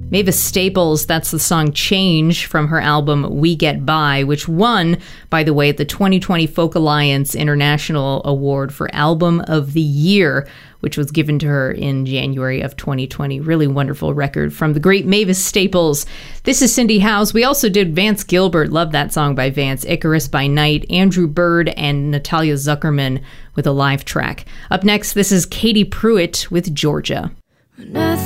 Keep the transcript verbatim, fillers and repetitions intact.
Mavis Staples, that's the song Change from her album We Get By, which won, by the way, the twenty twenty Folk Alliance International Award for Album of the Year, which was given to her in January of twenty twenty. Really wonderful record from the great Mavis Staples. This is Cindy Howes. We also did Vance Gilbert, love that song by Vance, Icarus by Night, Andrew Bird, and Natalia Zuckerman with a live track. Up next, this is Katie Pruitt with Georgia.